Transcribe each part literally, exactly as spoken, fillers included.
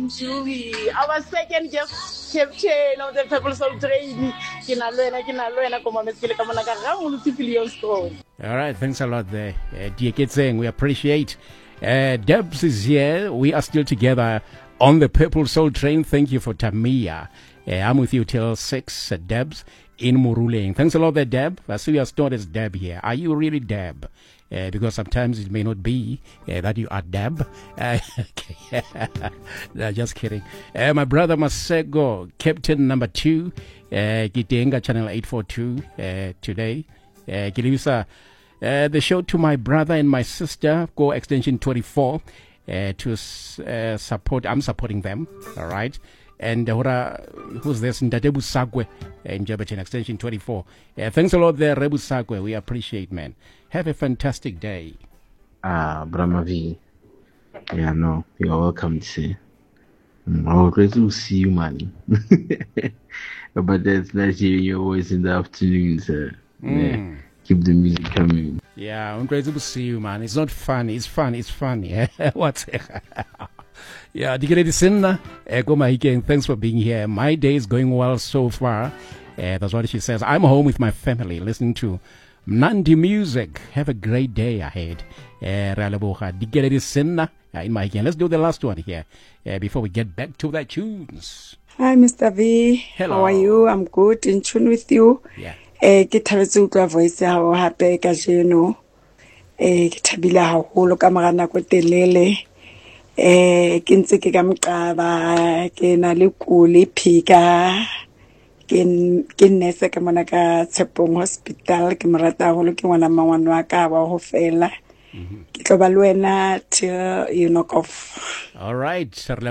Ntuli, our second guest captain of the Purple Soul Train. Kina lwena, kina lwena, koma mesikile kama nakaramu lutifilion story. All right, thanks a lot there. Uh, dear Kitseng, we appreciate. Uh, Debs is here. We are still together on the Purple Soul Train. Thank you for Tamia. Uh, I'm with you till six, uh, Debs in Muruleng. Thanks a lot there, Deb. I see you are stored as Deb here. Are you really Deb? Uh, because sometimes it may not be uh, that you are Deb. Uh, okay. No, just kidding. Uh, my brother Masego, Captain number two, uh, Gitenga Channel eight forty-two uh, today. Uh, Gilisa, uh, the show to my brother and my sister, Go Extension twenty-four, uh, to uh, support. I'm supporting them, all right? And uh, who's this? Ndatebu Sagwe in Jebachin Extension twenty-four. Uh, thanks a lot there, Rebu Sagwe. We appreciate, man. Have a fantastic day. Ah, Brahmavi. Yeah, no, you're welcome to see. Mm, I would like to see you, man. But that's nice hearing your voice in the afternoon, sir. Mm. Yeah, keep the music coming. Yeah, I'm grateful to see you, man. It's not funny. It's fun. It's funny. What's yeah, Digeredi Sinna, Ego Mahiken, thanks for being here. My day is going well so far. Uh, that's what she says. I'm home with my family listening to Nandi music. Have a great day ahead. Digeredi Sinna in Mahiken. Let's do the last one here uh, before we get back to the tunes. Hi, Mister V. Hello. How are you? I'm good. In tune with you. Yeah. Eh, ke thabetse utlwa voice ya hao hape ka jeno. Eh, ke thabile haholo ka mora nako telele. Eh, ke ntse ke ka mqaba ke na le kuli phika ke ke nese ka mona ka Tshepong hospital ke morata haholo ke ngwana mangwana wa ka ba ho fela. Ke tlo ba le wena till you knock off. All right.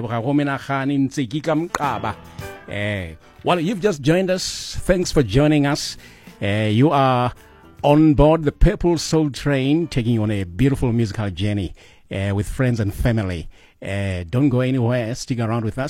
Well, you've just joined us. Thanks for joining us. Uh, you are on board the Purple Soul Train, taking you on a beautiful musical journey uh, with friends and family. Uh, don't go anywhere. Stick around with us.